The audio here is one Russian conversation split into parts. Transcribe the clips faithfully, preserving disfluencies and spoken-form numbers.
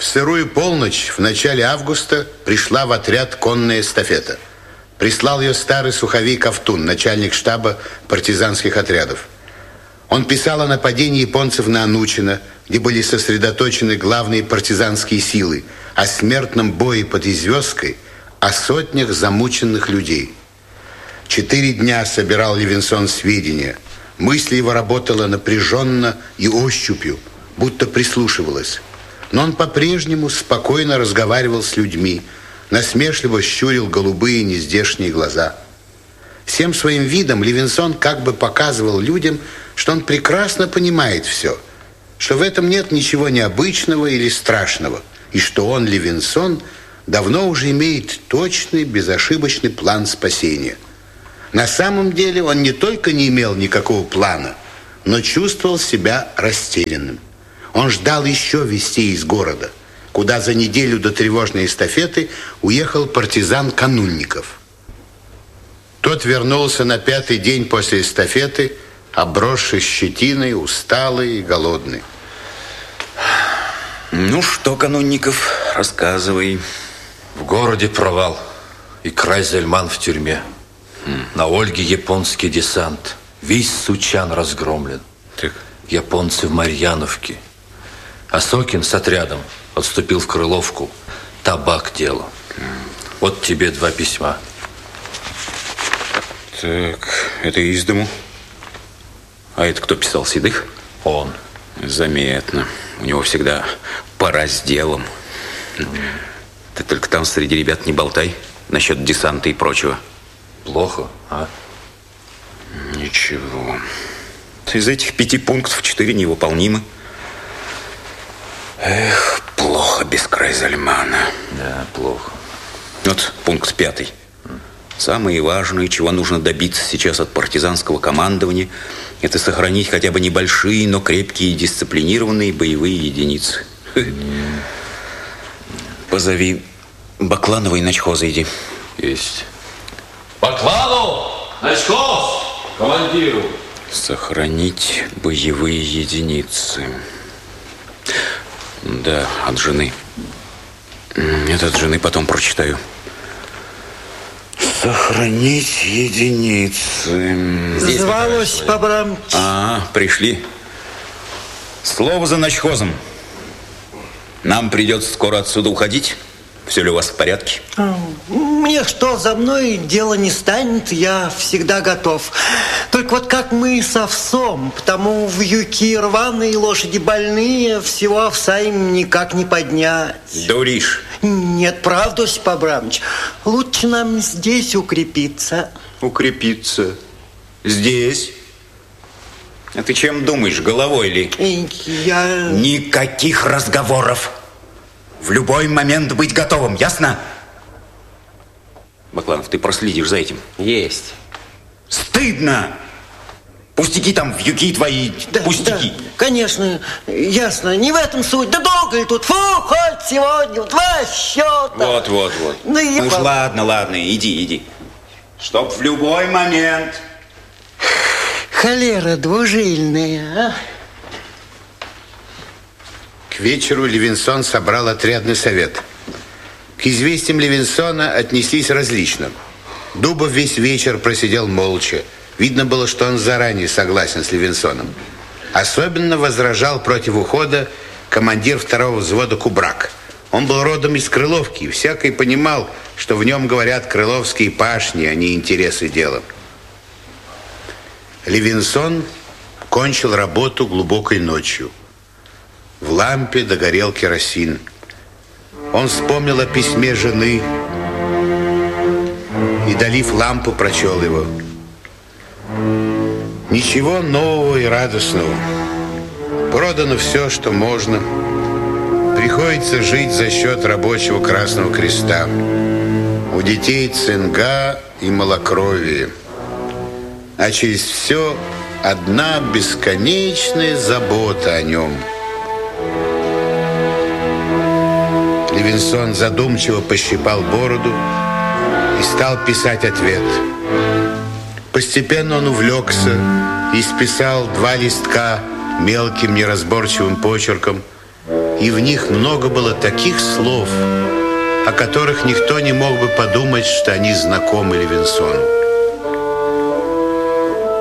сырую полночь в начале августа пришла в отряд конная эстафета. Прислал ее старый суховей Ковтун, начальник штаба партизанских отрядов. Он писал о нападении японцев на Анучино, где были сосредоточены главные партизанские силы, о смертном бое под Извёздкой, о сотнях замученных людей. Четыре дня собирал Левинсон сведения. Мысль его работала напряженно и ощупью, будто прислушивалась. Но он по-прежнему спокойно разговаривал с людьми, насмешливо щурил голубые нездешние глаза. Всем своим видом Левинсон как бы показывал людям, что он прекрасно понимает все, что в этом нет ничего необычного или страшного, и что он, Левинсон, давно уже имеет точный, безошибочный план спасения. На самом деле он не только не имел никакого плана, но чувствовал себя растерянным. Он ждал еще вестей из города, куда за неделю до тревожной эстафеты уехал партизан Канунников. Тот вернулся на пятый день после эстафеты, обросший щетиной, усталый и голодный. Ну что, Канунников, рассказывай. В городе провал, и Крайзельман в тюрьме. М. На Ольге японский десант. Весь Сучан разгромлен. Так. Японцы в Марьяновке. Осокин с отрядом отступил в Крыловку. Табак дело. Вот тебе два письма. Так, это из дому. А это кто писал, Седых? Он. Заметно. У него всегда пора с делом. Mm. Ты только там среди ребят не болтай насчет десанта и прочего. Плохо, а? Ничего. Из этих пяти пунктов четыре невыполнимы. Эх, плохо без Крайзельмана. Да, плохо. Вот пункт пятый. Самое важное, чего нужно добиться сейчас от партизанского командования, это сохранить хотя бы небольшие, но крепкие и дисциплинированные боевые единицы. Mm. Позови Бакланова и начхоза, иди. Есть. Бакланов! Начхоз! Командиру! Сохранить боевые единицы. Да, от жены. Это от жены потом прочитаю. Сохранить единицы. Звалось Побрамч. А, пришли. Слово за начхозом. Нам придется скоро отсюда уходить. Все ли у вас в порядке? Мне что, за мной дело не станет, я всегда готов. Только вот как мы с овсом, потому вьюки рваные, лошади больные, всего овса им никак не поднять. Дуришь. Нет, правда, Осип Абрамович, лучше нам здесь укрепиться. Укрепиться? Здесь? А ты чем думаешь, головой ли? Я... Никаких разговоров. В любой момент быть готовым, ясно? Бакланов, ты проследишь за этим? Есть. Стыдно! Пустяки там, вьюки твои, да, пустяки. Да, конечно, ясно, не в этом суть. Да долго ли тут? Фу, хоть сегодня два счета. Вот, вот, вот. Ну, и ну уж по... ладно, ладно, иди, иди. Чтоб в любой момент. Холера двужильная, а? К вечеру Левинсон собрал отрядный совет. К известиям Левинсона отнеслись различно. Дубов весь вечер просидел молча. Видно было, что он заранее согласен с Левинсоном. Особенно возражал против ухода командир второго взвода Кубрак. Он был родом из Крыловки и всякий понимал, что в нем говорят крыловские пашни, а не интересы дела. Левинсон кончил работу глубокой ночью. В лампе догорел керосин. Он вспомнил о письме жены и, долив лампу, прочел его. Ничего нового и радостного. Продано все, что можно. Приходится жить за счет рабочего Красного Креста. У детей цинга и малокровие. А через все одна бесконечная забота о нем. Левинсон задумчиво пощипал бороду и стал писать ответ. Постепенно он увлекся и исписал два листка мелким неразборчивым почерком. и в них много было таких слов, о которых никто не мог бы подумать, что они знакомы Левинсону.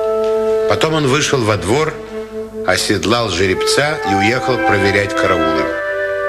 Потом он вышел во двор, оседлал жеребца и уехал проверять караулы.